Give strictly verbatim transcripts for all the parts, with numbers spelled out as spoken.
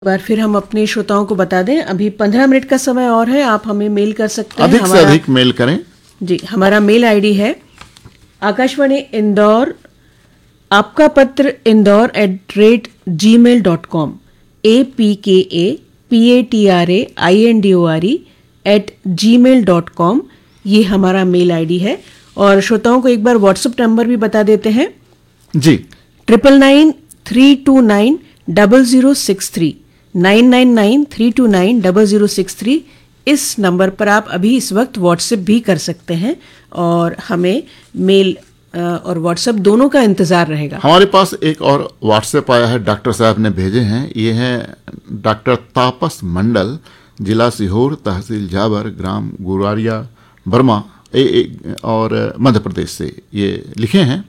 एक बार फिर हम अपने श्रोताओं को बता दें, अभी पंद्रह मिनट का समय और है। आप हमें मेल कर सकते हैं, अधिक से अधिक मेल करें जी। हमारा मेल आईडी है आकाशवाणी इंदौर आपका पत्र Indore at rate ji mail dot com, A P के A P A T R A I N D O R E eight ji mail dot com, ये हमारा मेल आईडी है। और श्रोताओं को एक बार व्हाट्सएप नंबर भी बता देते हैं जी, triple nine three to nine double zero six three, nine nine nine three to nine double zero six three. इस नंबर पर आप अभी इस वक्त व्हाट्सएप भी कर सकते हैं और हमें मेल और व्हाट्सएप दोनों का इंतजार रहेगा। हमारे पास एक और व्हाट्सएप आया है, डॉक्टर साहब ने भेजे हैं। ये है डॉक्टर तापस मंडल, जिला सीहोर, तहसील जाबर, ग्राम गुरारिया बर्मा ए, ए, और मध्य प्रदेश से ये लिखे हैं।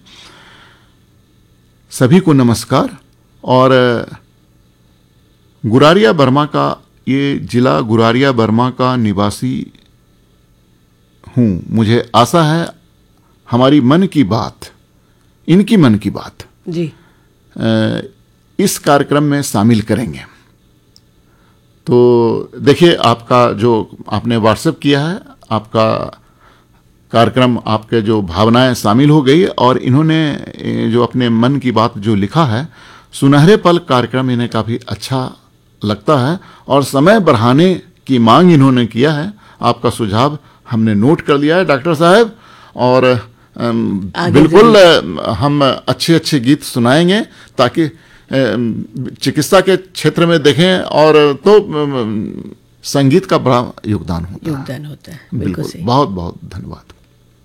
सभी को नमस्कार। और गुरारिया बर्मा का, ये जिला गुरारिया बर्मा का निवासी हूँ। मुझे आशा है हमारी मन की बात, इनकी मन की बात जी इस कार्यक्रम में शामिल करेंगे। तो देखिए, आपका जो आपने व्हाट्सएप किया है, आपका कार्यक्रम, आपके जो भावनाएं शामिल हो गई और इन्होंने जो अपने मन की बात जो लिखा है, सुनहरे पल कार्यक्रम इन्हें काफ़ी अच्छा लगता है और समय बढ़ाने की मांग इन्होंने किया है। आपका सुझाव हमने नोट कर लिया है डॉक्टर साहब, और बिल्कुल हम अच्छे अच्छे गीत सुनाएंगे ताकि चिकित्सा के क्षेत्र में देखें और तो संगीत का बड़ा योगदान होता है योगदान होता है बिल्कुल। बहुत बहुत धन्यवाद।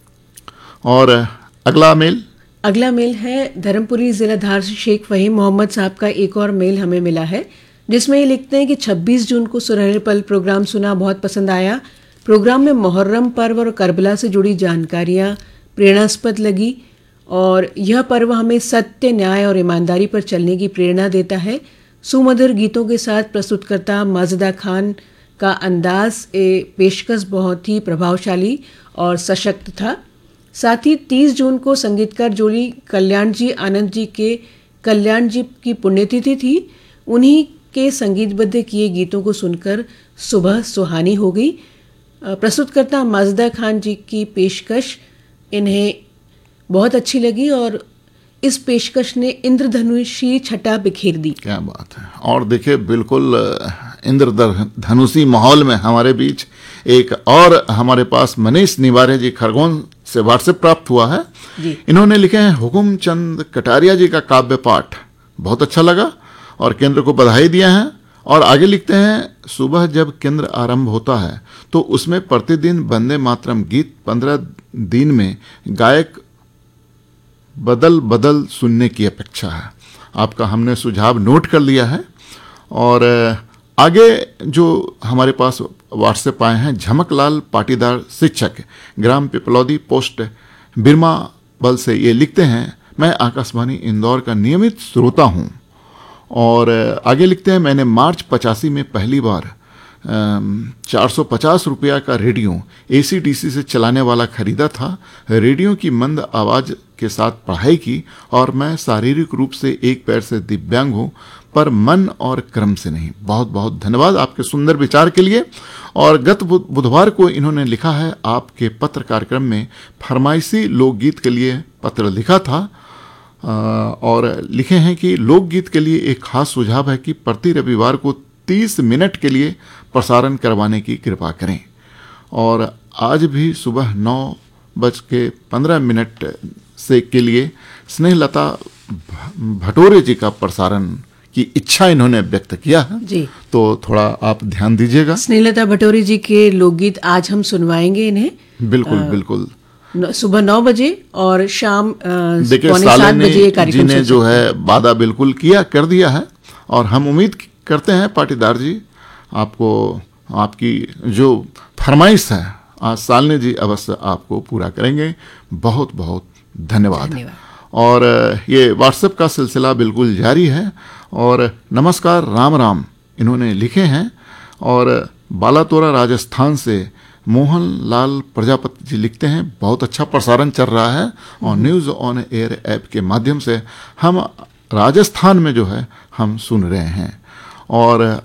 और अगला मेल अगला मेल है धर्मपुरी जिला धार से शेख फहीम मोहम्मद साहब का एक और मेल हमें मिला है, जिसमें ये लिखते हैं कि छब्बीस जून को सुनहरे पल प्रोग्राम सुना, बहुत पसंद आया। प्रोग्राम में मुहर्रम पर्व और करबला से जुड़ी जानकारियां प्रेरणास्पद लगी और यह पर्व हमें सत्य, न्याय और ईमानदारी पर चलने की प्रेरणा देता है। सुमधुर गीतों के साथ प्रस्तुतकर्ता माजिदा खान का अंदाज ए पेशकश बहुत ही प्रभावशाली और सशक्त था। साथ ही तीस जून को संगीतकार जोड़ी कल्याण जी आनंद जी के कल्याण जी की पुण्यतिथि थी। उन्हीं के संगीतबद्ध किए गीतों को सुनकर सुबह सुहानी हो गई। प्रस्तुतकर्ता माजिदा खान जी की पेशकश इन्हें बहुत अच्छी लगी और इस पेशकश ने इंद्रधनुषी छटा बिखेर दी। क्या बात है। और देखिए, बिल्कुल इंद्रधनुषी माहौल में हमारे बीच एक और हमारे पास मनीष निवारे जी खरगोन से व्हाट्सएप प्राप्त हुआ है जी। इन्होंने लिखे हैं, हुकुम चंद कटारिया जी का काव्य पाठ बहुत अच्छा लगा और केंद्र को बधाई दिया है। और आगे लिखते हैं, सुबह जब केंद्र आरंभ होता है तो उसमें प्रतिदिन वंदे मातरम गीत पंद्रह दिन में गायक बदल बदल सुनने की अपेक्षा है। आपका हमने सुझाव नोट कर लिया है। और आगे जो हमारे पास व्हाट्सएप आए हैं, झमकलाल पाटीदार शिक्षक, ग्राम पिपलौदी, पोस्ट बिरमा बल से ये लिखते हैं, मैं आकाशवाणी इंदौर का नियमित श्रोता हूँ। और आगे लिखते हैं, मैंने मार्च पचासी में पहली बार चार सौ पचास रुपया का रेडियो एसी डीसी से चलाने वाला खरीदा था। रेडियो की मंद आवाज़ के साथ पढ़ाई की और मैं शारीरिक रूप से एक पैर से दिव्यांग हूँ, पर मन और क्रम से नहीं। बहुत बहुत धन्यवाद आपके सुंदर विचार के लिए। और गत बुधवार को इन्होंने लिखा है, आपके पत्र कार्यक्रम में फरमाइशी लोकगीत के लिए पत्र लिखा था और लिखे हैं कि लोकगीत के लिए एक खास सुझाव है कि प्रति रविवार को तीस मिनट के लिए प्रसारण करवाने की कृपा करें। और आज भी सुबह नौ बज के पंद्रह मिनट से के लिए स्नेहलता भटोरे जी का प्रसारण की इच्छा इन्होंने व्यक्त किया है जी। तो थोड़ा आप ध्यान दीजिएगा। स्नेहलता भटोरे जी के लोकगीत आज हम सुनवाएंगे इन्हें। बिल्कुल आ, बिल्कुल सुबह नौ बजे और शाम देखिए, सात बजे जी ने जो है वादा बिल्कुल किया कर दिया है और हम उम्मीद करते हैं पाटीदार जी, आपको आपकी जो फरमाइश है आज शालिनी जी अवश्य आपको पूरा करेंगे। बहुत बहुत धन्यवाद, धन्यवाद। और ये व्हाट्सएप का सिलसिला बिल्कुल जारी है। और नमस्कार राम राम इन्होंने लिखे हैं। और बालातोरा राजस्थान से मोहन लाल प्रजापति जी लिखते हैं, बहुत अच्छा प्रसारण चल रहा है और न्यूज़ ऑन एयर ऐप के माध्यम से हम राजस्थान में जो है हम सुन रहे हैं। और